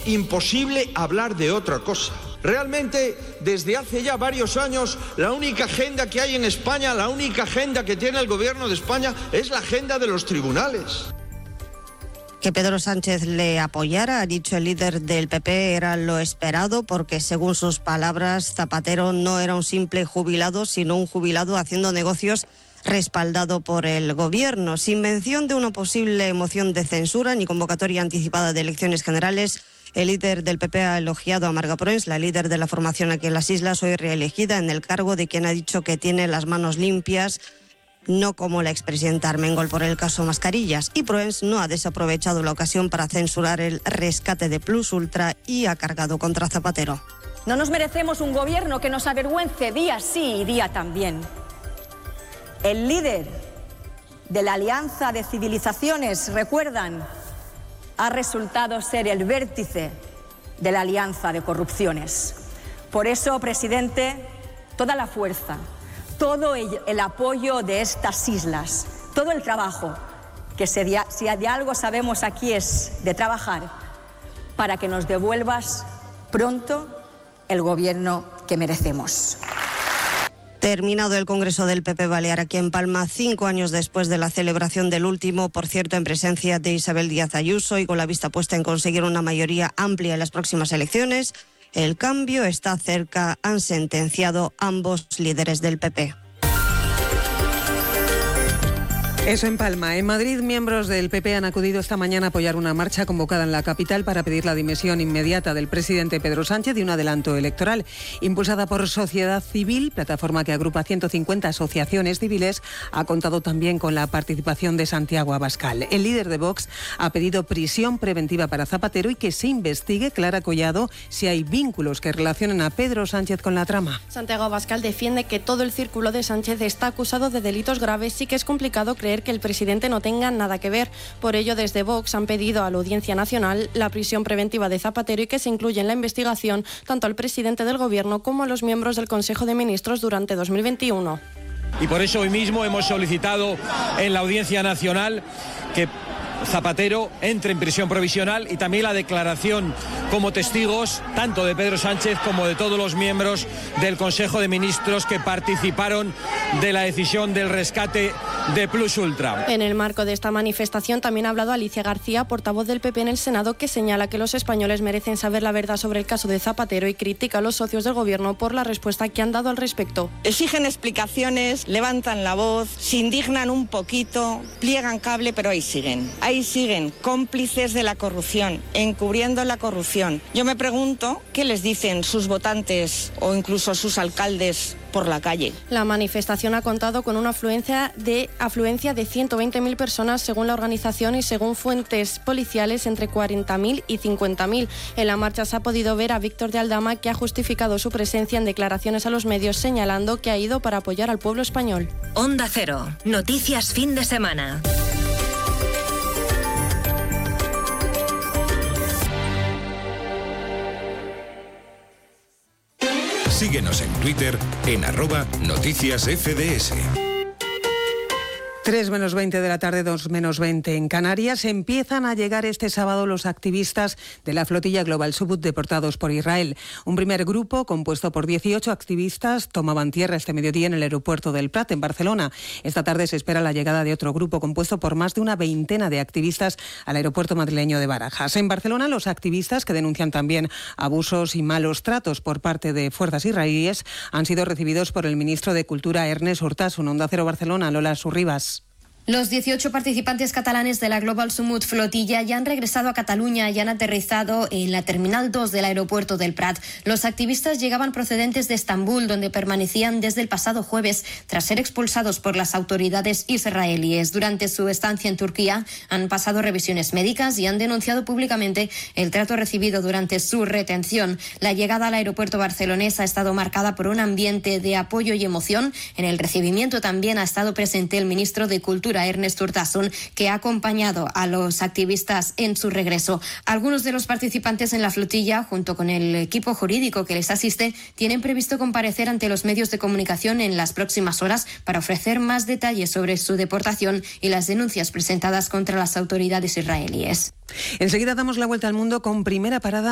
imposible hablar de otra cosa. Realmente, desde hace ya varios años, la única agenda que hay en España, la única agenda que tiene el Gobierno de España es la agenda de los tribunales. Que Pedro Sánchez le apoyara, ha dicho el líder del PP, era lo esperado porque, según sus palabras, Zapatero no era un simple jubilado, sino un jubilado haciendo negocios respaldado por el Gobierno. Sin mención de una posible moción de censura ni convocatoria anticipada de elecciones generales, el líder del PP ha elogiado a Marga Proens, la líder de la formación aquí en las islas, hoy reelegida en el cargo, de quien ha dicho que tiene las manos limpias, no como la expresidenta Armengol por el caso Mascarillas. Y Proens no ha desaprovechado la ocasión para censurar el rescate de Plus Ultra y ha cargado contra Zapatero. No nos merecemos un gobierno que nos avergüence día sí y día también. El líder de la Alianza de Civilizaciones, recuerdan, ha resultado ser el vértice de la Alianza de Corrupciones. Por eso, presidente, toda la fuerza, todo el apoyo de estas islas, todo el trabajo, que si de algo sabemos aquí es de trabajar, para que nos devuelvas pronto el gobierno que merecemos. Terminado el Congreso del PP Balear aquí en Palma, 5 años después de la celebración del último, por cierto, en presencia de Isabel Díaz Ayuso y con la vista puesta en conseguir una mayoría amplia en las próximas elecciones, el cambio está cerca, han sentenciado ambos líderes del PP. Eso en Palma. En Madrid, miembros del PP han acudido esta mañana a apoyar una marcha convocada en la capital para pedir la dimisión inmediata del presidente Pedro Sánchez y un adelanto electoral. Impulsada por Sociedad Civil, plataforma que agrupa 150 asociaciones civiles, ha contado también con la participación de Santiago Abascal. El líder de Vox ha pedido prisión preventiva para Zapatero y que se investigue, Clara Collado, si hay vínculos que relacionen a Pedro Sánchez con la trama. Santiago Abascal defiende que todo el círculo de Sánchez está acusado de delitos graves y que es complicado creer que el presidente no tenga nada que ver. Por ello, desde Vox han pedido a la Audiencia Nacional la prisión preventiva de Zapatero y que se incluya en la investigación tanto al presidente del Gobierno como a los miembros del Consejo de Ministros durante 2021. Y por eso hoy mismo hemos solicitado en la Audiencia Nacional que Zapatero entre en prisión provisional y también la declaración como testigos tanto de Pedro Sánchez como de todos los miembros del Consejo de Ministros que participaron de la decisión del rescate de Plus Ultra. En el marco de esta manifestación también ha hablado Alicia García, portavoz del PP en el Senado, que señala que los españoles merecen saber la verdad sobre el caso de Zapatero y critica a los socios del Gobierno por la respuesta que han dado al respecto. Exigen explicaciones, levantan la voz, se indignan un poquito, pliegan cable, pero ahí siguen, cómplices de la corrupción, encubriendo la corrupción. Yo me pregunto qué les dicen sus votantes o incluso sus alcaldes por la calle. La manifestación ha contado con una afluencia de 120.000 personas según la organización y según fuentes policiales entre 40.000 y 50.000. En la marcha se ha podido ver a Víctor de Aldama, que ha justificado su presencia en declaraciones a los medios señalando que ha ido para apoyar al pueblo español. Onda Cero, noticias fin de semana. Síguenos en Twitter en @noticiasfds. 3 menos 20 de la tarde, 2 menos 20 en Canarias. Empiezan a llegar este sábado los activistas de la flotilla Global Subud deportados por Israel. Un primer grupo compuesto por 18 activistas tomaban tierra este mediodía en el aeropuerto del Prat, en Barcelona. Esta tarde se espera la llegada de otro grupo compuesto por más de una veintena de activistas al aeropuerto madrileño de Barajas. En Barcelona, los activistas, que denuncian también abusos y malos tratos por parte de fuerzas israelíes, han sido recibidos por el ministro de Cultura, Ernest Urtasun. Onda Cero Barcelona, Lola Surribas. Los 18 participantes catalanes de la Global Subud flotilla ya han regresado a Cataluña y han aterrizado en la Terminal 2 del aeropuerto del Prat. Los activistas llegaban procedentes de Estambul, donde permanecían desde el pasado jueves tras ser expulsados por las autoridades israelíes. Durante su estancia en Turquía han pasado revisiones médicas y han denunciado públicamente el trato recibido durante su retención. La llegada al aeropuerto barcelonés ha estado marcada por un ambiente de apoyo y emoción. En el recibimiento también ha estado presente el ministro de Cultura, Ernest Urtasun, que ha acompañado a los activistas en su regreso. Algunos de los participantes en la flotilla, junto con el equipo jurídico que les asiste, tienen previsto comparecer ante los medios de comunicación en las próximas horas para ofrecer más detalles sobre su deportación y las denuncias presentadas contra las autoridades israelíes. Enseguida damos la vuelta al mundo con primera parada